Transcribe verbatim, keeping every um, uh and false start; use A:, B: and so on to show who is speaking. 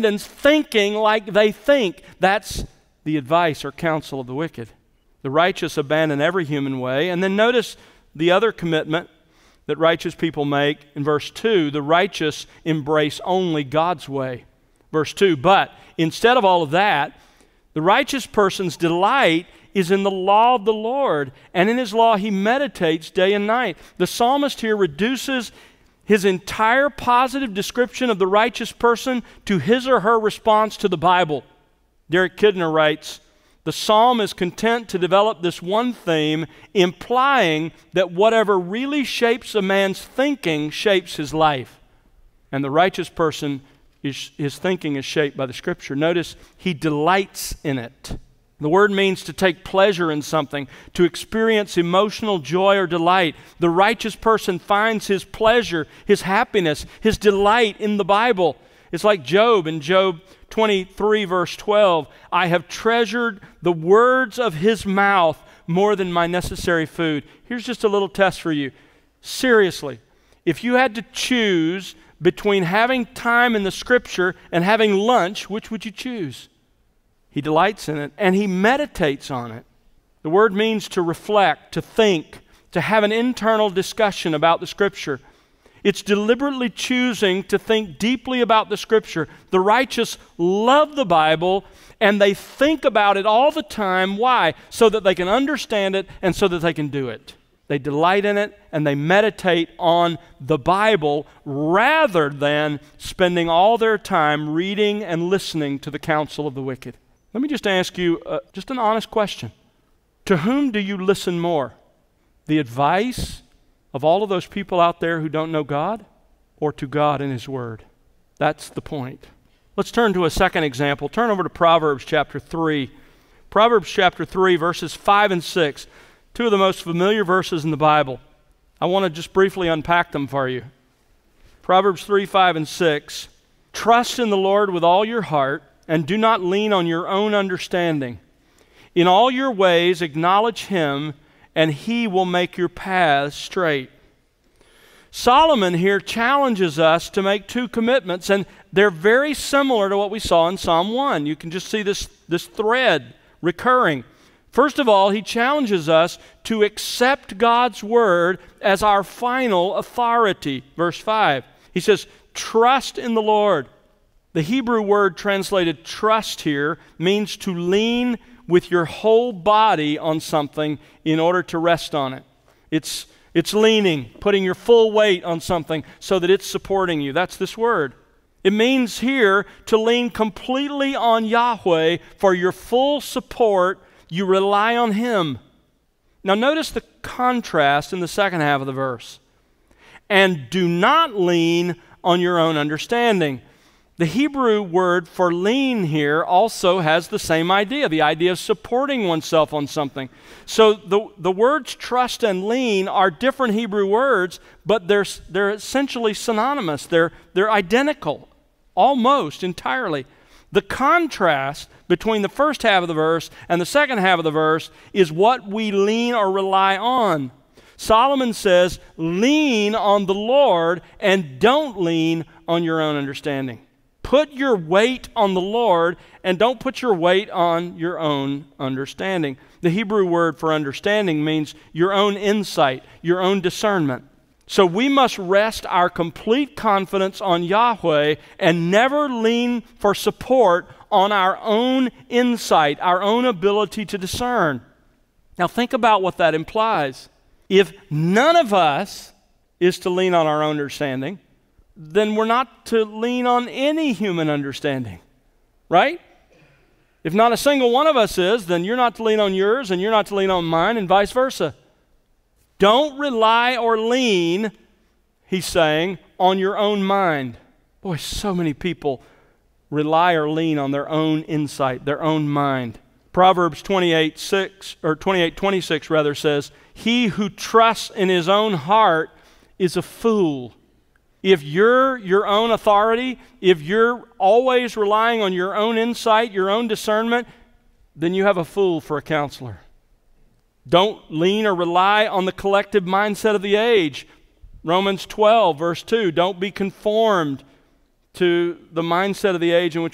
A: abandons thinking like they think. That's the advice or counsel of the wicked. The righteous abandon every human way. And then notice the other commitment that righteous people make in verse two. The righteous embrace only God's way. Verse two, but instead of all of that, the righteous person's delight is in the law of the Lord, and in his law he meditates day and night. The psalmist here reduces his entire positive description of the righteous person to his or her response to the Bible. Derek Kidner writes, the psalm is content to develop this one theme, implying that whatever really shapes a man's thinking shapes his life. And the righteous person, is, his thinking is shaped by the Scripture. Notice, he delights in it. The word means to take pleasure in something, to experience emotional joy or delight. The righteous person finds his pleasure, his happiness, his delight in the Bible. It's like Job in Job twenty-three, verse twelve. I have treasured the words of his mouth more than my necessary food. Here's just a little test for you. Seriously, if you had to choose between having time in the Scripture and having lunch, which would you choose? He delights in it, and he meditates on it. The word means to reflect, to think, to have an internal discussion about the Scripture. It's deliberately choosing to think deeply about the Scripture. The righteous love the Bible, and they think about it all the time. Why? So that they can understand it and so that they can do it. They delight in it, and they meditate on the Bible rather than spending all their time reading and listening to the counsel of the wicked. Let me just ask you uh, just an honest question. To whom do you listen more? The advice of all of those people out there who don't know God, or to God and His Word? That's the point. Let's turn to a second example. Turn over to Proverbs chapter three. Proverbs chapter three, verses five and six. Two of the most familiar verses in the Bible. I want to just briefly unpack them for you. Proverbs three, five, and six. Trust in the Lord with all your heart, and do not lean on your own understanding. In all your ways acknowledge Him, and He will make your paths straight. Solomon here challenges us to make two commitments, and they're very similar to what we saw in Psalm one. You can just see this, this thread recurring. First of all, he challenges us to accept God's Word as our final authority. Verse five, he says, trust in the Lord. The Hebrew word translated trust here means to lean with your whole body on something in order to rest on it. It's, it's leaning, putting your full weight on something so that it's supporting you. That's this word. It means here to lean completely on Yahweh for your full support. You rely on Him. Now notice the contrast in the second half of the verse. And do not lean on your own understanding. The Hebrew word for lean here also has the same idea, the idea of supporting oneself on something. So the, the words trust and lean are different Hebrew words, but they're, they're essentially synonymous. They're, they're identical, almost entirely. The contrast between the first half of the verse and the second half of the verse is what we lean or rely on. Solomon says, lean on the Lord and don't lean on your own understanding. Put your weight on the Lord and don't put your weight on your own understanding. The Hebrew word for understanding means your own insight, your own discernment. So we must rest our complete confidence on Yahweh and never lean for support on our own insight, our own ability to discern. Now think about what that implies. If none of us is to lean on our own understanding, then we're not to lean on any human understanding, right? If not a single one of us is, then you're not to lean on yours and you're not to lean on mine and vice versa. Don't rely or lean, he's saying, on your own mind. Boy, so many people rely or lean on their own insight, their own mind. Proverbs twenty-eight six, or twenty-eight twenty-six rather says, he who trusts in his own heart is a fool. If you're your own authority, if you're always relying on your own insight, your own discernment, then you have a fool for a counselor. Don't lean or rely on the collective mindset of the age. Romans twelve, verse two, don't be conformed to the mindset of the age in which